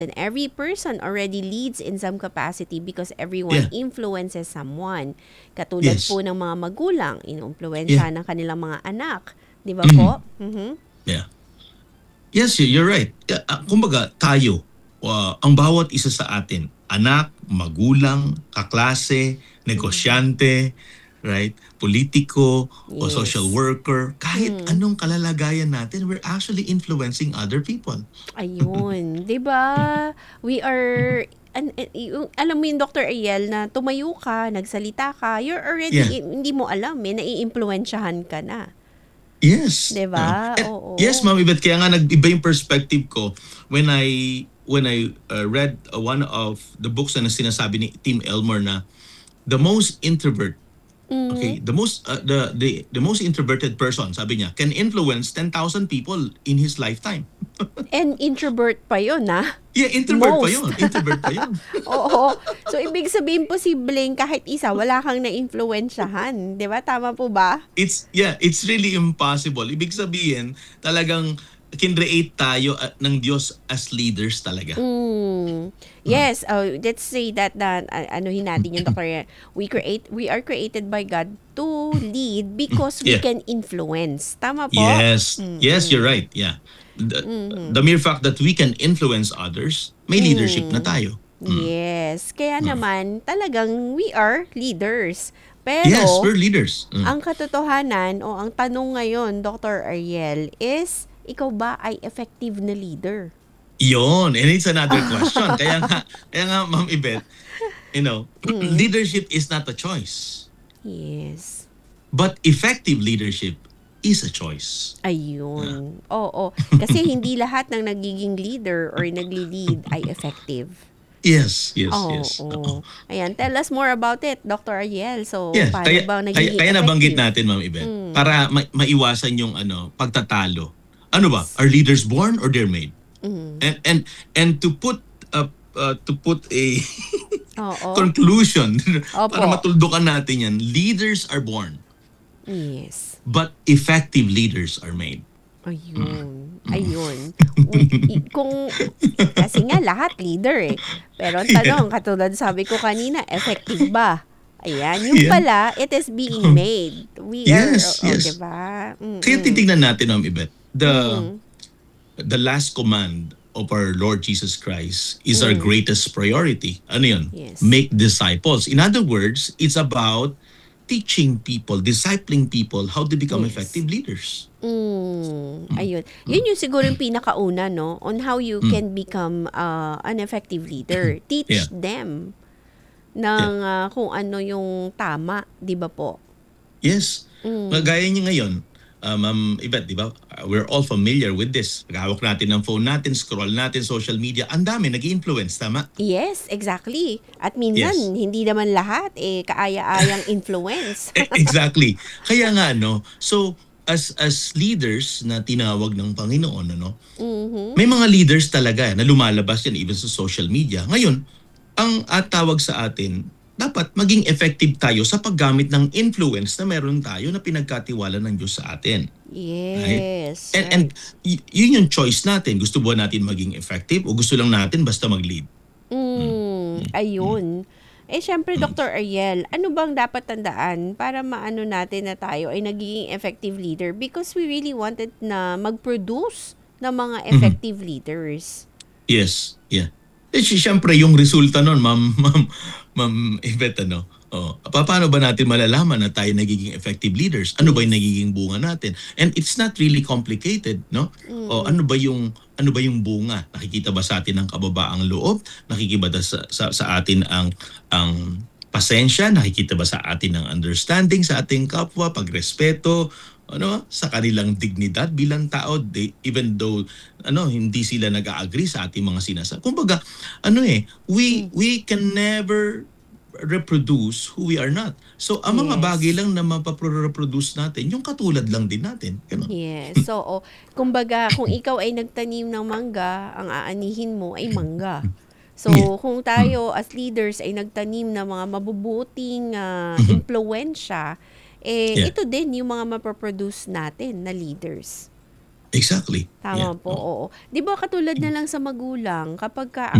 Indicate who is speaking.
Speaker 1: And every person already leads in some capacity because everyone
Speaker 2: Yeah.
Speaker 1: influences someone. Katulad
Speaker 2: Yes.
Speaker 1: po ng mga magulang,
Speaker 2: Yeah.
Speaker 1: inuumpluwensya ng kanilang mga anak. Di ba
Speaker 2: Mhm.
Speaker 1: po? Mhm.
Speaker 2: Yeah. Yes, you're right. Kumbaga, tayo, ang bawat isa sa atin, anak, magulang, kaklase,
Speaker 1: Mhm.
Speaker 2: negosyante, right? Politiko o social
Speaker 1: Yes.
Speaker 2: worker, kahit
Speaker 1: Mm.
Speaker 2: anong kalalagayan natin, we're actually influencing other people.
Speaker 1: Ayun, 'di ba? We are alam mo yung Dr. Ariel na tumayo ka, nagsalita ka, you're
Speaker 2: Yeah.
Speaker 1: already hindi mo alam naiimpluwensyahan ka na,
Speaker 2: Yes.
Speaker 1: 'di ba?
Speaker 2: And yes,
Speaker 1: Oo.
Speaker 2: Ma'am Yvette, kaya nga nag-iba yung perspective ko when I read one of the books na sinasabi ni Tim Elmore na the most introvert.
Speaker 1: Mhm.
Speaker 2: Okay, the most introverted person, sabi niya, can influence 10,000 people in his lifetime.
Speaker 1: And introvert pa 'yun,
Speaker 2: Yeah, introvert pa
Speaker 1: Most.
Speaker 2: 'yon. Introvert pa 'yon.
Speaker 1: Oo. So, ibig sabihin posibleng kahit isa wala kang naimpluwensyahan, 'di ba? Tama po ba?
Speaker 2: It's really impossible. Ibig sabihin, talagang kinreate tayo ng Diyos as leaders talaga.
Speaker 1: Mm.
Speaker 2: Mm.
Speaker 1: Yes, let's say that anuhin natin yung Dr. We are created by God to lead because we
Speaker 2: Yeah.
Speaker 1: can influence. Tama po?
Speaker 2: Yes. Yes, you're
Speaker 1: Mm.
Speaker 2: right. Yeah. The
Speaker 1: Mhm.
Speaker 2: mere fact that we can influence others, may leadership na
Speaker 1: Mm.
Speaker 2: tayo. Mm.
Speaker 1: Yes. Kaya
Speaker 2: Mm.
Speaker 1: naman talagang we are leaders.
Speaker 2: Yes,
Speaker 1: Pero
Speaker 2: we're leaders. Mm.
Speaker 1: ang katotohanan o ang tanong ngayon, Dr. Ariel, is ikaw ba ay effective na leader?
Speaker 2: Yon, and it's another question. Kaya nga Ma'am Yvette,
Speaker 1: Mm.
Speaker 2: leadership is not a choice,
Speaker 1: Yes.
Speaker 2: but effective leadership is a choice. Yeah.
Speaker 1: Ayun, oo. Kasi hindi lahat ng nagiging leader or nagli-lead ay effective.
Speaker 2: Yes, yes, yes. Oo.
Speaker 1: Oo. Ayan, tell us more about it, Dr. Ariel. So,
Speaker 2: Yes,
Speaker 1: paano
Speaker 2: kaya
Speaker 1: ba
Speaker 2: kaya
Speaker 1: nagiging
Speaker 2: kaya nabanggit
Speaker 1: effective?
Speaker 2: natin Ma'am Yvette
Speaker 1: Hmm,
Speaker 2: para maiwasan yung pagtatalo. Ano ba?
Speaker 1: yes.
Speaker 2: Are leaders born or they're made?
Speaker 1: Mhm.
Speaker 2: And to put a
Speaker 1: Oo.
Speaker 2: conclusion para
Speaker 1: Opo.
Speaker 2: matuldukan natin yan, leaders are born,
Speaker 1: Yes.
Speaker 2: but effective leaders are made. Mm.
Speaker 1: Ayun,
Speaker 2: Mm.
Speaker 1: ayun. Kung kasi nga lahat leader, eh. Pero ang
Speaker 2: Yeah.
Speaker 1: tanong katulad sabi ko kanina, effective ba? Ayan, yung
Speaker 2: Yeah.
Speaker 1: pala, it is being made. We are,
Speaker 2: Yes,
Speaker 1: 'di
Speaker 2: yes.
Speaker 1: ba?
Speaker 2: Kaya
Speaker 1: Mm.
Speaker 2: titingnan natin, Ma'am Yvette,
Speaker 1: Mm.
Speaker 2: the last command of our Lord Jesus Christ is our
Speaker 1: Mm.
Speaker 2: greatest priority. Ano yun?
Speaker 1: Yes.
Speaker 2: Make disciples. In other words, it's about teaching people, discipling people how to become
Speaker 1: Yes.
Speaker 2: effective leaders. Mm.
Speaker 1: Ayun.
Speaker 2: Mm.
Speaker 1: Yun yung siguro yung pinakauna, no? On how you
Speaker 2: Mm.
Speaker 1: can become an effective leader.
Speaker 2: Yeah.
Speaker 1: Teach them
Speaker 2: Yeah.
Speaker 1: ng kung ano yung tama, di ba po?
Speaker 2: Yes.
Speaker 1: Mm.
Speaker 2: Gaya niya ngayon, Ma'am Yvette, di ba? We're all familiar with this. Paghawak natin ng phone natin, scroll natin, social media, ang dami nag-influence, tama?
Speaker 1: Yes, exactly. At
Speaker 2: Yes.
Speaker 1: minsan, hindi naman lahat kaaya-ayang influence.
Speaker 2: Exactly. Kaya nga so as leaders na tinawag ng Panginoon
Speaker 1: Mhm.
Speaker 2: may mga leaders talaga na lumalabas yan even sa social media. Ngayon, ang tawag sa atin, dapat maging effective tayo sa paggamit ng influence na meron tayo na pinagkatiwala ng Diyos sa atin. Right?
Speaker 1: Yes,
Speaker 2: And
Speaker 1: right.
Speaker 2: yun yung choice natin. Gusto ba natin maging effective o gusto lang natin basta mag-lead? Mm, mm, mm,
Speaker 1: Ayun. Siyempre,
Speaker 2: mm,
Speaker 1: Dr. Ariel, ano bang dapat tandaan para maano natin na tayo ay nagiging effective leader? Because we really wanted na mag-produce ng mga
Speaker 2: mhm.
Speaker 1: effective leaders.
Speaker 2: Yes, yeah. Siyempre yung resulta nun, Ma'am Yvette, paano ba natin malalaman na tayo nagiging effective leaders? Ano ba yung
Speaker 1: Yes.
Speaker 2: nagiging bunga natin? And it's not really complicated, no? O
Speaker 1: Mm.
Speaker 2: ano ba yung bunga? Nakikita ba sa atin ang kababaang loob? Nakikita ba sa atin ang pasensya? Nakikita ba sa atin ang understanding sa ating kapwa, pagrespeto, sa kanilang dignidad bilang tao, even though hindi sila nag-agree sa ating mga sinasabi. Kumbaga,
Speaker 1: Mm.
Speaker 2: we can never reproduce who we are not. So, ang mga bagay
Speaker 1: Yes.
Speaker 2: lang na mapaproduce natin, yung katulad lang din natin. Ganun.
Speaker 1: Yes. So, kumbaga, kung ikaw ay nagtanim ng mangga, ang aanihin mo ay mangga.
Speaker 2: Yeah.
Speaker 1: So, kung
Speaker 2: Mm.
Speaker 1: tayo as leaders ay nagtanim ng mga mabubuting
Speaker 2: Mhm.
Speaker 1: impluensya,
Speaker 2: Yeah.
Speaker 1: ito din yung mga mapaproduce natin na leaders.
Speaker 2: Exactly.
Speaker 1: Tama
Speaker 2: Yeah.
Speaker 1: po, oo. 'Di ba katulad na lang sa magulang, kapag ka